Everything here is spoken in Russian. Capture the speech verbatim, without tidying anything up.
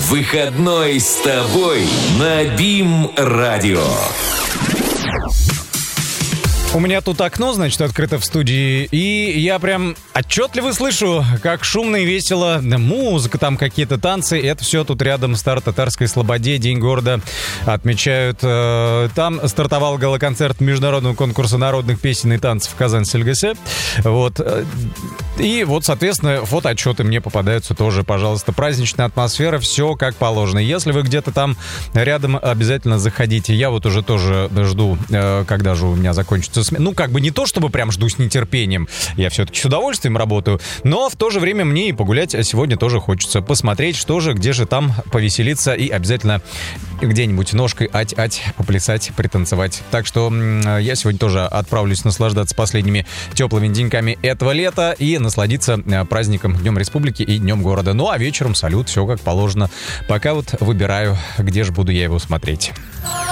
Выходной с тобой на БИМ-радио. У меня тут окно, значит, открыто в студии, и я прям отчетливо слышу, как шумно и весело музыка, там какие-то танцы. Это все тут рядом с Тар-Татарской Слободе, День города отмечают. Там стартовал гала-концерт международного конкурса народных песен и танцев Казань-Сельгасе. Вот. И вот, соответственно, фотоотчеты мне попадаются тоже, пожалуйста. Праздничная атмосфера, все как положено. Если вы где-то там рядом, обязательно заходите. Я вот уже тоже жду, когда же у меня закончится смена. Ну, как бы не то, чтобы прям жду с нетерпением. Я все-таки с удовольствием работаю. Но в то же время мне и погулять сегодня тоже хочется. Посмотреть, что же, где же там повеселиться. И обязательно где-нибудь ножкой ать-ать, поплясать, пританцевать. Так что я сегодня тоже отправлюсь наслаждаться последними теплыми деньками этого лета и насладиться праздником Днем Республики и Днем города. Ну, а вечером салют, все как положено. Пока вот выбираю, где же буду я его смотреть.